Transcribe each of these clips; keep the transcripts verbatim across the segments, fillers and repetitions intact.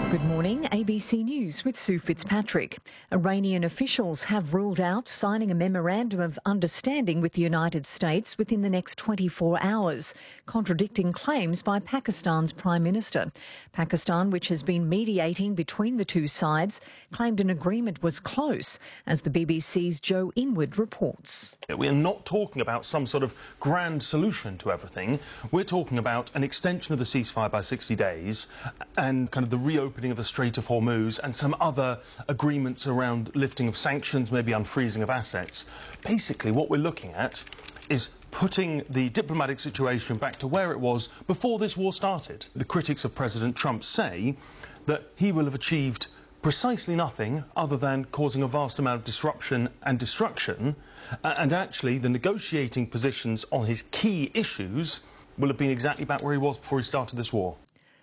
Good morning, A B C News with Sue Fitzpatrick. Iranian officials have ruled out signing a memorandum of understanding with the United States within the next twenty-four hours, contradicting claims by Pakistan's Prime Minister. Pakistan, which has been mediating between the two sides, claimed an agreement was close, as the B B C's Joe Inwood reports. We're not talking about some sort of grand solution to everything. We're talking about an extension of the ceasefire by sixty days and kind of the reopening of the Strait of Hormuz and some other agreements around lifting of sanctions, maybe unfreezing of assets. Basically, what we're looking at is putting the diplomatic situation back to where it was before this war started. The critics of President Trump say that he will have achieved precisely nothing other than causing a vast amount of disruption and destruction, uh, and actually the negotiating positions on his key issues will have been exactly back where he was before he started this war.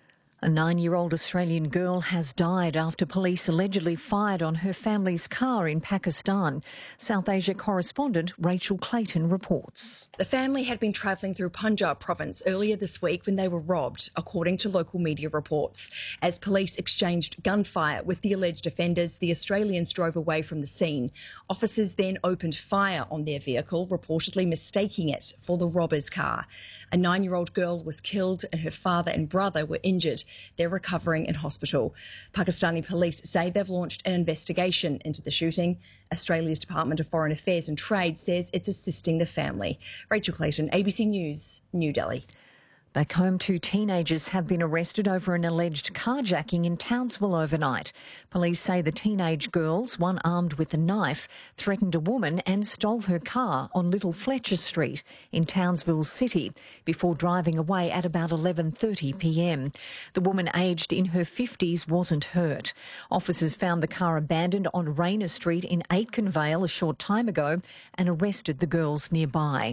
A nine-year-old Australian girl has died after police allegedly fired on her family's car in Pakistan. South Asia correspondent Rachel Clayton reports. The family had been travelling through Punjab province earlier this week when they were robbed, according to local media reports. As police exchanged gunfire with the alleged offenders, the Australians drove away from the scene. Officers then opened fire on their vehicle, reportedly mistaking it for the robber's car. A nine-year-old girl was killed and her father and brother were injured. They're recovering in hospital. Pakistani police say they've launched an investigation into the shooting. Australia's Department of Foreign Affairs and Trade says it's assisting the family. Rachel Clayton, A B C News, New Delhi. Back home, two teenagers have been arrested over an alleged carjacking in Townsville overnight. Police say the teenage girls, one armed with a knife, threatened a woman and stole her car on Little Fletcher Street in Townsville City before driving away at about eleven thirty p m. The woman, aged in her fifties, wasn't hurt. Officers found the car abandoned on Rayner Street in Aitkenvale a short time ago and arrested the girls nearby.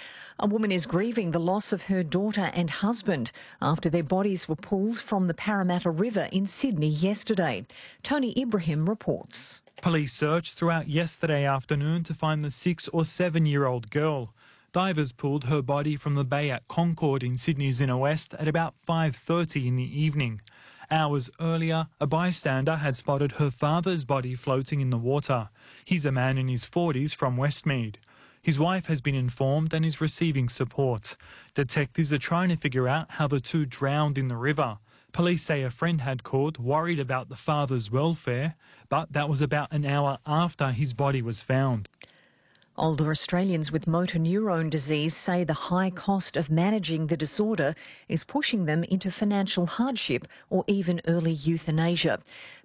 A woman is grieving the loss of her daughter and husband after their bodies were pulled from the Parramatta River in Sydney yesterday. Tony Ibrahim reports. Police searched throughout yesterday afternoon to find the six or seven-year-old girl. Divers pulled her body from the bay at Concord in Sydney's inner west at about five thirty in the evening. Hours earlier, a bystander had spotted her father's body floating in the water. He's a man in his forties from Westmead. His wife has been informed and is receiving support. Detectives are trying to figure out how the two drowned in the river. Police say a friend had called, worried about the father's welfare, but that was about an hour after his body was found. Older Australians with motor neurone disease say the high cost of managing the disorder is pushing them into financial hardship or even early euthanasia.